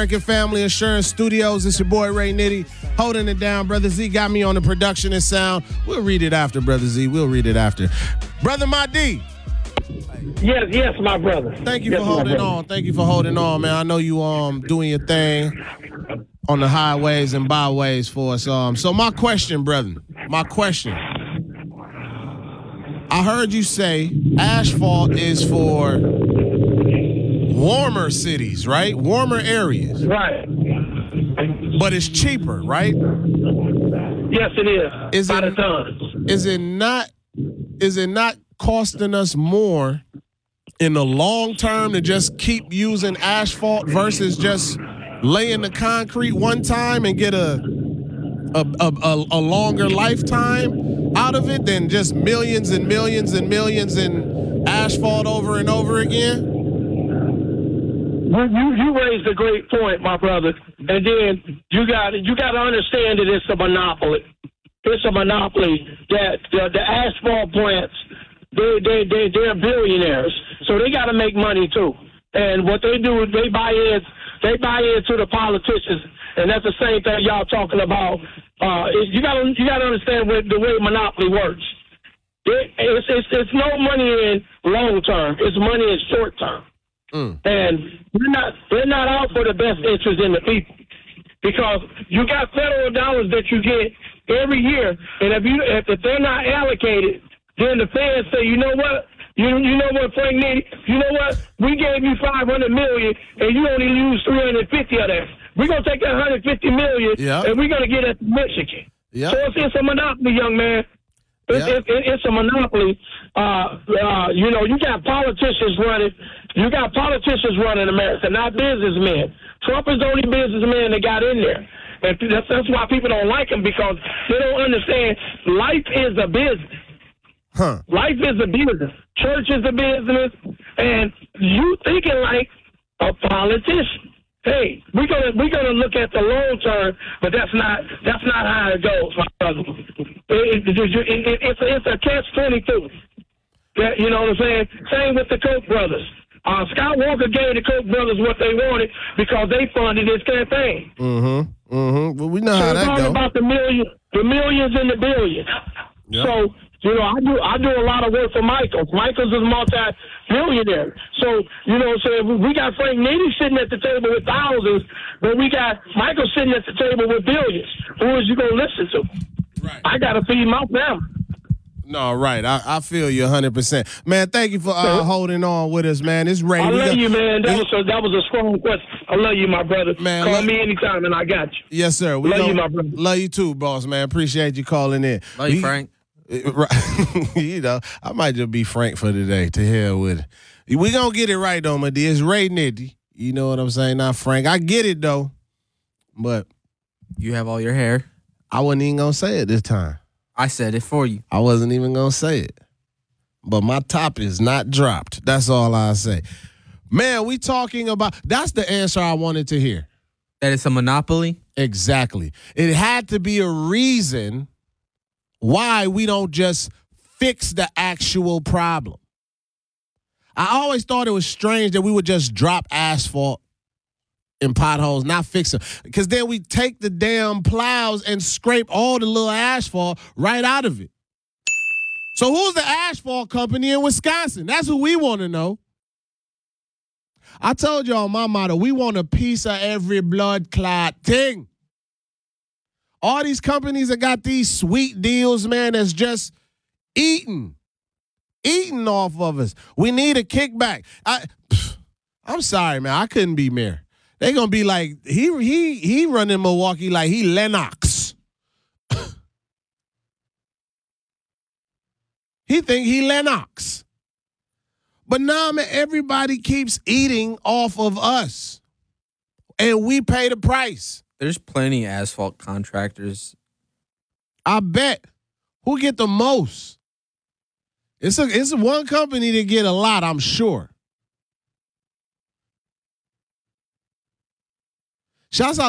American Family Insurance Studios. It's your boy Ray Nitty holding it down. Brother Z got me on the production and sound. We'll read it after, Brother Z. We'll read it after. Brother Mahdi. Yes, my brother. Thank you for holding on. Thank you for holding on, man. I know you doing your thing on the highways and byways for us. So my question, brother. I heard you say asphalt is for warmer cities, right? Warmer areas. Right. But it's cheaper, right? Yes, it is. By the ton. Is it not costing us more in the long term to just keep using asphalt versus just laying the concrete one time and get a longer lifetime out of it than just millions and millions and millions in asphalt over and over again? You raised a great point, my brother. And then you got to understand that it's a monopoly. It's a monopoly that the asphalt plants, they're billionaires, so they got to make money too. And what they do is they buy into the politicians, and that's the same thing y'all talking about. You got to understand the way monopoly works. It's no money in long term. It's money in short term. And they're not out for the best interest in the people, because you got federal dollars that you get every year, and if they're not allocated, then the feds say, you know what, Frank Nitty, you know what, we gave you $500 million and you only use $350 of that. We're gonna take that $150 million and we're gonna get it to Michigan. So it's a monopoly, young man. It's a monopoly. You got politicians running. You got politicians running America, not businessmen. Trump is the only businessman that got in there. And that's why people don't like him, because they don't understand life is a business. Life is a business. Church is a business. And you thinking like a politician. Hey, we're gonna look at the long term, but that's not how it goes, my brother. It's a catch-22. You know what I'm saying? Same with the Koch brothers. Scott Walker gave the Koch brothers what they wanted because they funded his campaign. Well, we know how that goes. It's all about the millions and the billions. Yep. So, I do a lot of work for Michaels. Michaels is multi-billionaire. So, we got Frank Nitty sitting at the table with thousands, but we got Michael sitting at the table with billions. Who is you going to listen to? Right. I got to feed my family. No, right. I feel you 100%. Man, thank you for holding on with us, man. It's Ray. I love you, man. That was a strong question. I love you, my brother. Man, call me anytime, and I got you. Yes, sir. Love you, my brother. Love you too, boss, man. Appreciate you calling in. Love you, Frank. Right. I might just be Frank for today. To hell with it. We gonna get it right, though, my dear. It's Ray Nitty. You know what I'm saying? Not Frank. I get it, though. But you have all your hair. I wasn't even gonna say it this time. I said it for you. I wasn't even going to say it. But my top is not dropped. That's all I say. Man, we talking about, that's the answer I wanted to hear. That it's a monopoly? Exactly. It had to be a reason why we don't just fix the actual problem. I always thought it was strange that we would just drop asphalt in potholes, not fix them. Because then we take the damn plows and scrape all the little asphalt right out of it. So who's the asphalt company in Wisconsin? That's who we want to know. I told y'all my motto, we want a piece of every blood clot thing. All these companies that got these sweet deals, man, that's just eating off of us. We need a kickback. I'm sorry, man. I couldn't be mayor. They gonna be like, he running Milwaukee like he Lennox. He think he Lennox. But nah, man, everybody keeps eating off of us. And we pay the price. There's plenty of asphalt contractors. I bet. Who get the most? It's one company that get a lot, I'm sure. Shouts out